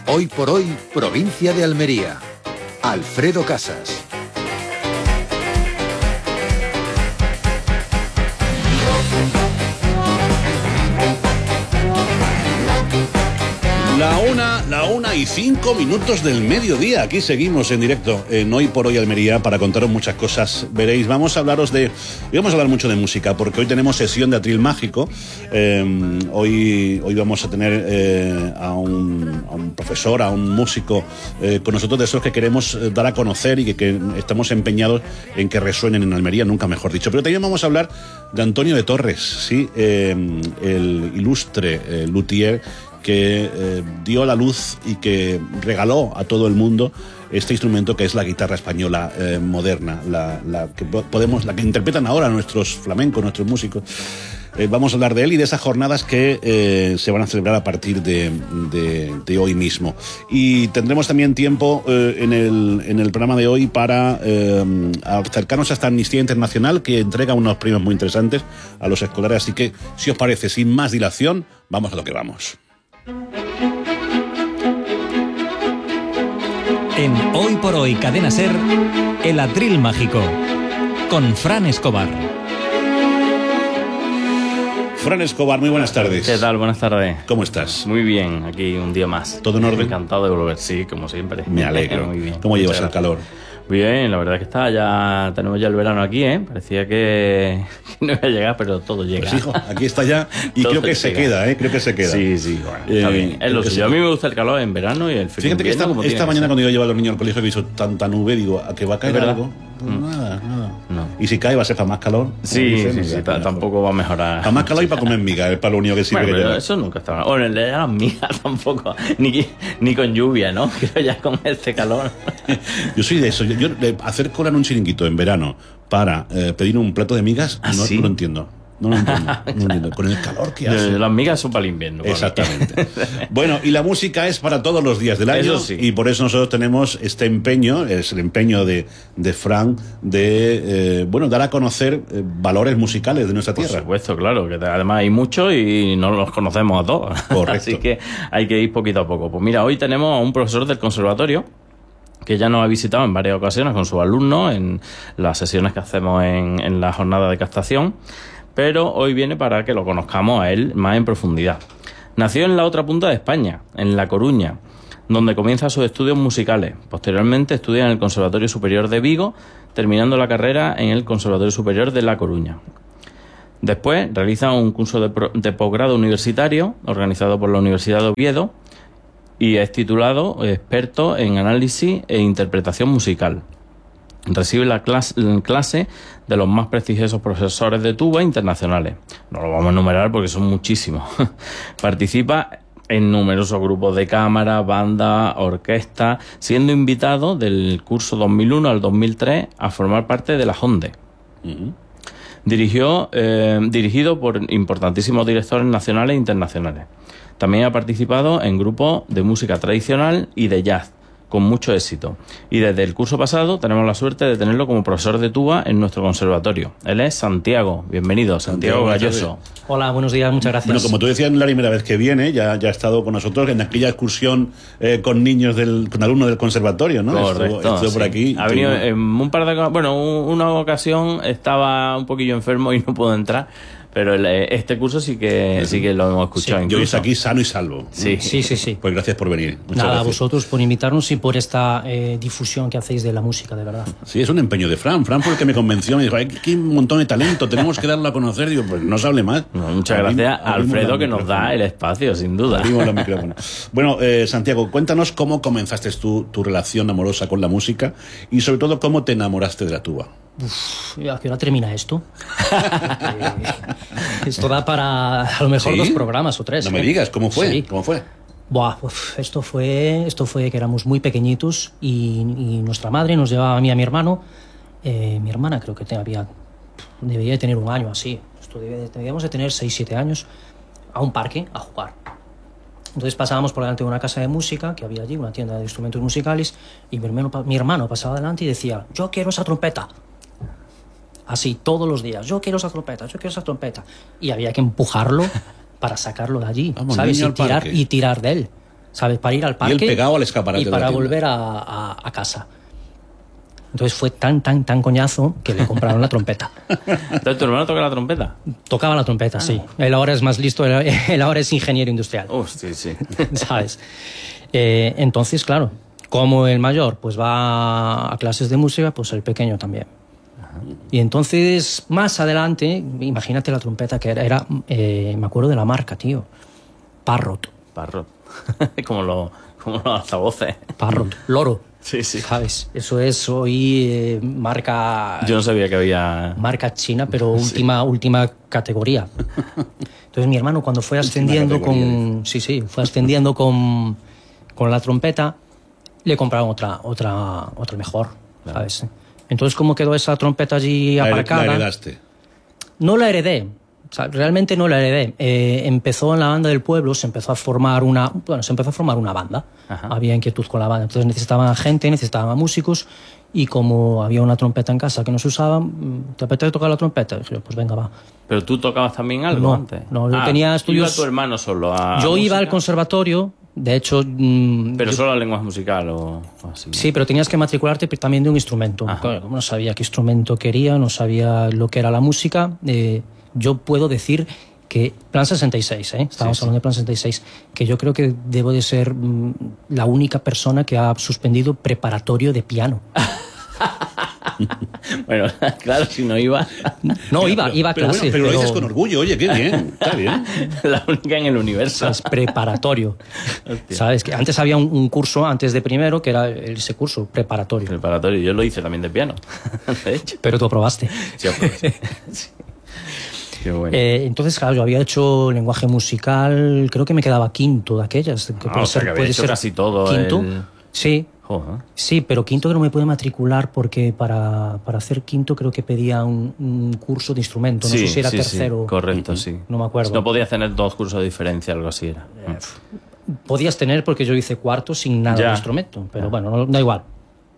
Hoy por hoy, provincia de Almería. Alfredo Casas. La una y 5 minutos del mediodía. Aquí seguimos en directo en Hoy por Hoy Almería para contaros muchas cosas. Veréis, vamos a hablar mucho de música porque hoy tenemos sesión de atril mágico. Hoy vamos a tener a un profesor, a un músico con nosotros, de esos que queremos dar a conocer y que estamos empeñados en que resuenen en Almería, nunca mejor dicho. Pero también vamos a hablar de Antonio de Torres, ¿sí? El ilustre luthier que dio a la luz y que regaló a todo el mundo este instrumento que es la guitarra española moderna, la que interpretan ahora nuestros flamencos, nuestros músicos. Vamos a hablar de él y de esas jornadas que se van a celebrar a partir de hoy mismo. Y tendremos también tiempo en el programa de hoy para acercarnos a esta Amnistía Internacional, que entrega unos premios muy interesantes a los escolares. Así que, si os parece, sin más dilación, vamos a lo que vamos. En Hoy por Hoy Cadena Ser, el atril mágico, con Fran Escobar. Fran Escobar, muy buenas tardes. ¿Qué tal? Buenas tardes. ¿Cómo estás? Muy bien, aquí un día más. ¿Todo en orden? Encantado de volver, sí, como siempre. Me alegro. Muy bien. ¿Cómo llevas el calor? Bien, la verdad que tenemos ya el verano aquí, ¿eh? Parecía que no iba a llegar, pero todo llega. Pues hijo, aquí está ya y creo que se queda, ¿eh? Creo que se queda. Sí, bueno, está bien. Es lo suyo. A mí me gusta el calor en verano y el frío. Fíjate que esta mañana cuando yo llevo a los niños al colegio, que hizo tanta nube, digo, ¿a que va a caer algo? Pues nada. No. Y si cae va a ser para más calor. Sí, tampoco va a mejorar. Para más calor y para comer migas, es para lo único que sirve. Bueno, pero eso nunca está mal. Bueno, las migas tampoco, ni con lluvia, ¿no? Creo ya con este calor. Yo soy de eso. Yo hacer cola en un chiringuito en verano para pedir un plato de migas, no lo entiendo. No lo entiendo. Con el calor que hace. Las migas son para el invierno. Exactamente. Bueno, y la música es para todos los días del año. Eso sí. Y por eso nosotros tenemos este empeño, es el empeño de Fran, de dar a conocer valores musicales de nuestra tierra. Por supuesto, claro, que además hay muchos y no los conocemos a todos. Correcto. Así que hay que ir poquito a poco. Pues mira, hoy tenemos a un profesor del conservatorio que ya nos ha visitado en varias ocasiones con sus alumnos en las sesiones que hacemos en la jornada de captación, pero hoy viene para que lo conozcamos a él más en profundidad. Nació en la otra punta de España, en La Coruña, donde comienza sus estudios musicales. Posteriormente estudia en el Conservatorio Superior de Vigo, terminando la carrera en el Conservatorio Superior de La Coruña. Después realiza un curso de posgrado universitario organizado por la Universidad de Oviedo y es titulado experto en análisis e interpretación musical. Recibe la clase de los más prestigiosos profesores de tuba internacionales. No lo vamos a enumerar porque son muchísimos. Participa en numerosos grupos de cámara, banda, orquesta, siendo invitado del curso 2001 al 2003 a formar parte de la Honde. Uh-huh. Dirigido por importantísimos directores nacionales e internacionales. También ha participado en grupos de música tradicional y de jazz, con mucho éxito. Y desde el curso pasado tenemos la suerte de tenerlo como profesor de tuba en nuestro conservatorio. Él es Santiago. Bienvenido, Santiago Galloso. Hola, buenos días, muchas gracias. Bueno, como tú decías, la primera vez que viene, ya ha estado con nosotros en aquella excursión con niños, con alumnos del conservatorio, ¿no? Correcto. Estuvo por aquí. Ha venido en un par de... Bueno, una ocasión estaba un poquillo enfermo y no pudo entrar. Pero este curso sí que lo hemos escuchado. Sí, yo estoy aquí sano y salvo. Sí. Pues gracias por venir. Nada, gracias a vosotros por invitarnos y por esta difusión que hacéis de la música, de verdad. Sí, es un empeño de Fran. Fran fue el que me convenció. Me dijo, hay un montón de talento, tenemos que darlo a conocer. Digo, pues no se hable más. Muchas gracias a Alfredo, que nos da el espacio, sin duda. Abrimos los micrófonos. Bueno, Santiago, cuéntanos cómo comenzaste tu relación amorosa con la música y sobre todo cómo te enamoraste de la tuba. ¿A qué hora termina esto? Esto da para a lo mejor 2 programas o 3. No me digas, ¿cómo fue? Sí. ¿Cómo fue? Esto fue que éramos muy pequeñitos y nuestra madre nos llevaba a mí y a mi hermano. Mi hermana creo que debía de tener un año así. Debíamos de tener 6-7 años, a un parque a jugar. Entonces pasábamos por delante de una casa de música que había allí, una tienda de instrumentos musicales, y mi hermano pasaba delante y decía, yo quiero esa trompeta. Así, todos los días, yo quiero esa trompeta. Y había que empujarlo para sacarlo de allí, ¿sabes? Y tirar de él. ¿sabes? Para ir al parque. Y él pegado al escaparate y de la para tienda. volver a casa. Entonces fue tan coñazo que le compraron la trompeta. Entonces, ¿tu hermano toca la trompeta? Tocaba la trompeta, sí. Él ahora es más listo, él ahora es ingeniero industrial. Sí, sí. ¿Sabes? Entonces, claro, como el mayor pues va a clases de música, pues el pequeño también. Y entonces, más adelante, imagínate la trompeta que era me acuerdo de la marca, tío. Parrot. Parrot. como los altavoces. Parrot. Loro. Sí, sí. ¿Sabes? Eso es hoy marca... Yo no sabía que había... Marca china, pero última categoría. Entonces mi hermano cuando fue ascendiendo con... Sí, fue ascendiendo con la trompeta, le compraron otra mejor, ¿sabes? Entonces, ¿cómo quedó esa trompeta allí aparcada? La heredaste. No la heredé. O sea, realmente no la heredé. Empezó en la banda del pueblo, se empezó a formar una banda. Ajá. Había inquietud con la banda. Entonces necesitaban gente, necesitaban músicos, y como había una trompeta en casa que no se usaba, ¿te apetece tocar la trompeta? Y dije yo, pues venga, va. ¿Pero tú tocabas también algo No, antes? no, yo tenía estudios... ¿Iba tu hermano solo a Yo iba música? al conservatorio, de hecho... ¿Pero solo a lenguaje musical o así? Sí, pero tenías que matricularte también de un instrumento. Ajá. Claro, como no sabía qué instrumento quería, no sabía lo que era la música, yo puedo decir que Plan 66, estábamos hablando de Plan 66, que yo creo que debo de ser la única persona que ha suspendido preparatorio de piano. Bueno, claro, si no iba... No, iba a Pero clase. bueno, pero lo dices con orgullo, oye, qué bien, está bien. La única en el universo. ¿Sabes? Preparatorio. Hostia. ¿Sabes? Que antes había un curso antes de primero que era ese curso, preparatorio. Preparatorio. Yo lo hice también de piano, de hecho. Pero tú aprobaste. Sí, aproveché. Sí. Qué bueno. Entonces, claro, yo había hecho lenguaje musical, creo que me quedaba quinto de aquellas. Que O sea, que había hecho casi todo. Quinto. Sí, Joder. sí, pero quinto que no me pude matricular porque para hacer quinto creo que pedía un curso de instrumento. No sé si era tercero. Sí, correcto, sí. No me acuerdo. No podías tener 2 cursos de diferencia, algo así era. Podías tener porque yo hice cuarto sin nada Ya. de instrumento, pero bueno, no, da igual.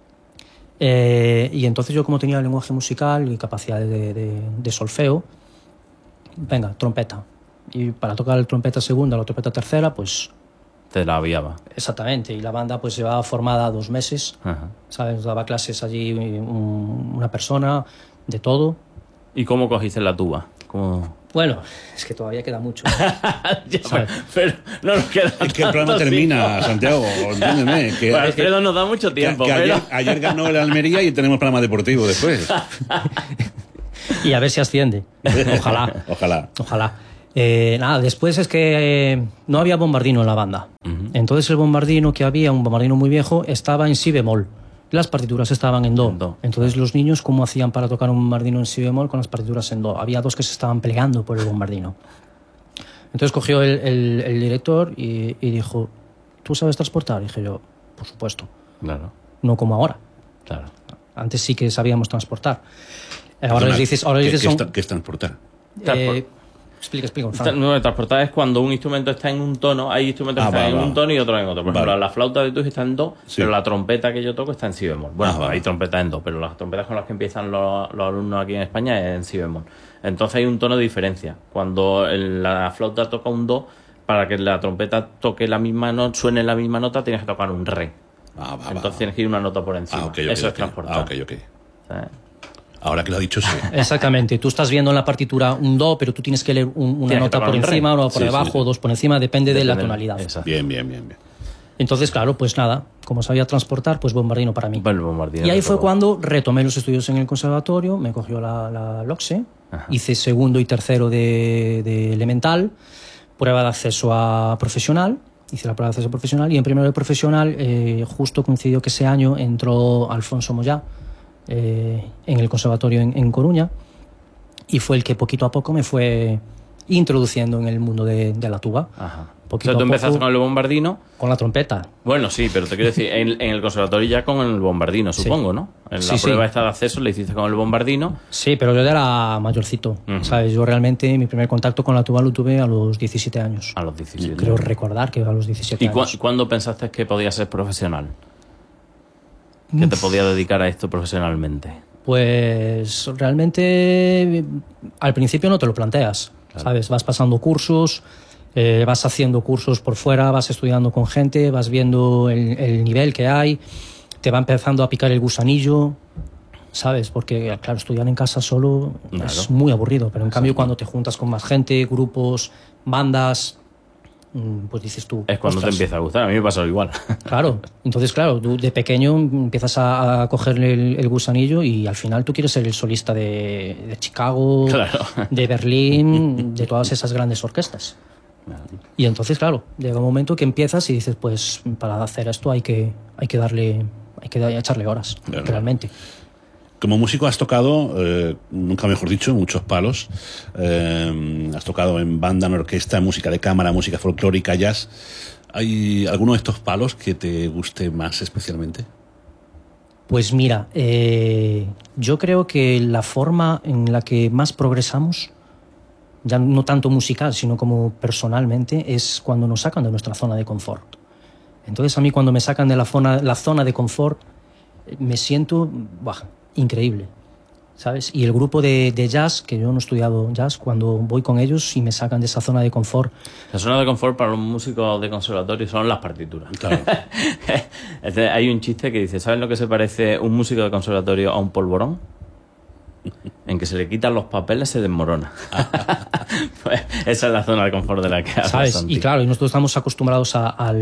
Y entonces yo, como tenía lenguaje musical y capacidad de solfeo, venga, trompeta. Y para tocar la trompeta segunda, la trompeta tercera, pues Te la aviaba. exactamente. Y la banda pues llevaba formada 2 meses, Ajá. ¿sabes? Daba clases allí una persona, de todo. ¿Y cómo cogiste la tuba? ¿Cómo? Bueno, es que todavía queda mucho. Ya, ¿Sabes? pero no nos queda Es que el programa tanto termina, tiempo. Santiago, entiéndeme. Que, Bueno, Alfredo nos da mucho tiempo, que pero... ayer ganó el Almería y tenemos programa deportivo después. Y a ver si asciende. Ojalá. Ojalá. Nada, después es que no había bombardino en la banda. Entonces el bombardino que había, un bombardino muy viejo, estaba en si bemol. Las partituras estaban en do. En do. Entonces los niños, ¿cómo hacían para tocar un bombardino en si bemol con las partituras en do? Había 2 que se estaban peleando por el bombardino. Entonces cogió el director y dijo, ¿tú sabes transportar? Y dije yo, por supuesto. Claro, No como ahora. claro. Antes sí que sabíamos transportar. Ahora les dices... ¿Qué es transportar? Explica, No, transportar es cuando un instrumento está en un tono. Hay instrumentos que están en un tono y otros en otro. Por ejemplo, la flauta de Tuch está en do, Sí. pero la trompeta que yo toco está en si bemol. Bueno, vale. hay trompetas en do, pero las trompetas con las que empiezan los alumnos aquí en España es en si bemol. Entonces hay un tono de diferencia. Cuando la flauta toca un do, para que la trompeta toque la misma nota, suene la misma nota, tienes que tocar un re. Entonces tienes que ir una nota por encima. Eso es transportar. ¿Sabes? Ahora que lo ha dicho, sí. Exactamente. Tú estás viendo en la partitura un do, pero tú tienes que leer una Tienes que nota tocar por un re. encima, una por Sí, debajo, sí. 2 por encima, depende de la Depende. tonalidad. Exacto. Bien. Entonces, claro, pues nada, como sabía transportar, pues bombardino para mí. Bueno, el bombardino Y ahí me fue tocó. cuando retomé los estudios en el conservatorio, me cogió la LOCSE, hice segundo y tercero de elemental, prueba de acceso a profesional, hice la prueba de acceso profesional, y en primero de profesional justo coincidió que ese año entró Alfonso Moyá en el conservatorio en Coruña, y fue el que poquito a poco me fue introduciendo en el mundo de la tuba. Ajá. O Poquito sea, tú a poco, empezaste con el bombardino. con la trompeta. Bueno, sí, pero te quiero decir, en el conservatorio ya con el bombardino, supongo, ¿no? En la Sí, prueba sí. esta de acceso le hiciste con el bombardino. Sí, pero yo ya era mayorcito, ¿sabes? Yo realmente mi primer contacto con la tuba lo tuve a los 17 años. A los 17. Creo recordar que a los 17 ¿Y años. cuándo pensaste que podías ser profesional? Que te podías dedicar a esto profesionalmente. Pues realmente al principio no te lo planteas, ¿sabes? Vas pasando cursos, Vas haciendo cursos por fuera, vas estudiando con gente, vas viendo el nivel que hay, te va empezando a picar el gusanillo, ¿sabes? Porque, claro, estudiar en casa solo es muy aburrido, pero en cambio cuando te juntas con más gente, grupos, bandas, pues dices tú... Es cuando te empieza a gustar, a mí me pasa igual. Claro, entonces claro, tú de pequeño empiezas a cogerle el gusanillo y al final tú quieres ser el solista de Chicago, Claro. de Berlín, de todas esas grandes orquestas. Y entonces, claro, llega un momento que empiezas y dices, pues para hacer esto hay que echarle horas, realmente. Como músico has tocado, nunca mejor dicho, muchos palos. Has tocado en banda, en orquesta, en música de cámara, música folclórica, jazz. ¿Hay alguno de estos palos que te guste más especialmente? Pues mira, yo creo que la forma en la que más progresamos, ya no tanto musical, sino como personalmente, es cuando nos sacan de nuestra zona de confort. Entonces a mí cuando me sacan de la zona de confort, me siento increíble, ¿sabes? Y el grupo de jazz, que yo no he estudiado jazz, cuando voy con ellos y me sacan de esa zona de confort... La zona de confort para los músicos de conservatorio son las partituras. Claro. Hay un chiste que dice, ¿sabes lo que se parece un músico de conservatorio a un polvorón? En que se le quitan los papeles, se desmorona. Pues esa es la zona de confort de la que hablas, ¿sabes? Santi. Y claro, y nosotros estamos acostumbrados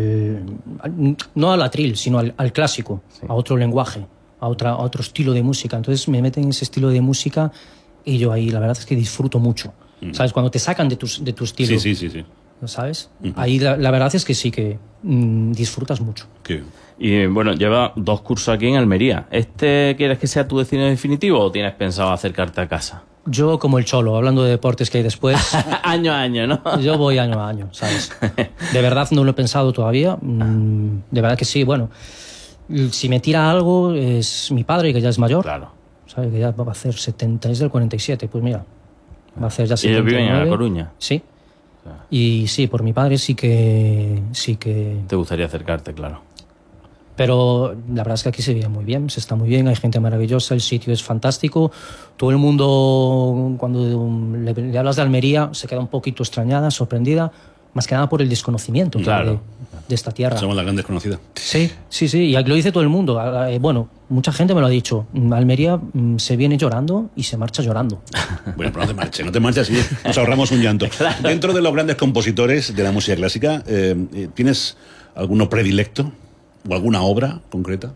no al atril, sino al clásico, sí, a otro lenguaje, a otro estilo de música. Entonces me meten en ese estilo de música y yo ahí la verdad es que disfruto mucho. ¿Sabes? Cuando te sacan de tu estilo. Sí. ¿Sabes? Ahí la verdad es que sí que disfrutas mucho. ¿Qué? Y bueno, lleva 2 cursos aquí en Almería. ¿Quieres que sea tu destino definitivo o tienes pensado acercarte a casa? Yo como el Cholo, hablando de deportes que hay después... Año a año, ¿no? Yo voy año a año, ¿sabes? De verdad no lo he pensado todavía. De verdad que sí, bueno. Si me tira algo es mi padre, que ya es mayor. Claro. ¿Sabes? Que ya va a hacer 70, es del 47, pues mira. Va a hacer ya 79. ¿Y ellos viven en La Coruña? Sí. Y sí, por mi padre sí que... Te gustaría acercarte, claro. Pero la verdad es que aquí se vive muy bien, se está muy bien, hay gente maravillosa, el sitio es fantástico. Todo el mundo, cuando le hablas de Almería, se queda un poquito extrañada, sorprendida, más que nada por el desconocimiento, claro, de esta tierra. Somos la gran desconocida. Sí, y aquí lo dice todo el mundo. Bueno, mucha gente me lo ha dicho. Almería se viene llorando y se marcha llorando. Bueno, pero no te marches, así nos ahorramos un llanto. Claro. Dentro de los grandes compositores de la música clásica, ¿tienes alguno predilecto? ¿O alguna obra concreta?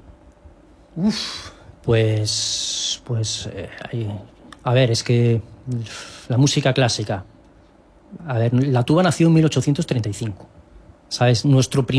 Pues a ver, es que la música clásica, a ver, la tuba nació en 1835, ¿sabes? Nuestro